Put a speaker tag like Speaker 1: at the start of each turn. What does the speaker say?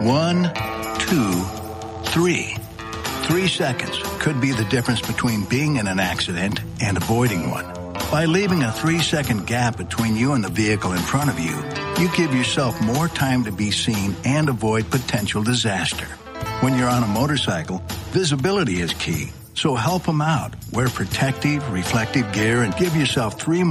Speaker 1: 1, 2, 3. 3 seconds could be the difference between being in an accident and avoiding one. By leaving a 3-second gap between you and the vehicle in front of you, you give yourself more time to be seen and avoid potential disaster. When you're on a motorcycle, visibility is key, so help them out. Wear protective, reflective gear and give yourself 3 more